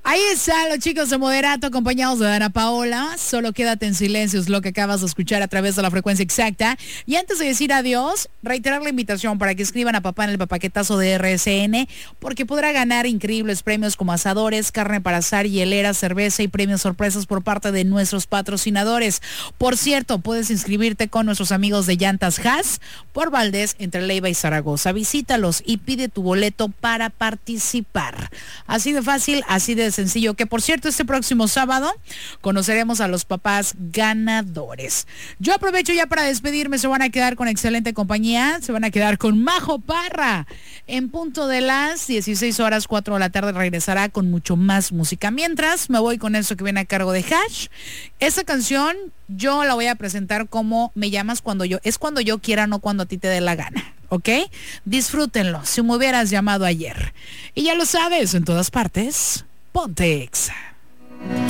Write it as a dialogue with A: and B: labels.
A: Ahí están los chicos de Moderato acompañados de Ana Paola. Solo quédate en silencio, es lo que acabas de escuchar a través de la frecuencia exacta. Y antes de decir adiós, reiterar la invitación para que escriban a papá en el paquetazo de RSN, porque podrá ganar increíbles premios como asadores, carne para asar, hieleras, cerveza y premios sorpresas por parte de nuestros patrocinadores. Por cierto, puedes inscribirte con nuestros amigos de Llantas Haas por Valdés entre Leiva y Zaragoza. Visítalos y pide tu boleto para participar. Así de fácil, así de sencillo, que por cierto este próximo sábado conoceremos a los papás ganadores. Yo aprovecho ya para despedirme, se van a quedar con excelente compañía, se van a quedar con Majo Parra. En punto de las 16 horas, 4 de la tarde regresará con mucho más música. Mientras me voy con eso que viene a cargo de Hash. Esta canción yo la voy a presentar como Me llamas cuando yo, es cuando yo quiera, no cuando a ti te dé la gana. ¿Ok? Disfrútenlo, si me hubieras llamado ayer. Y ya lo sabes, en todas partes, ponte Exa.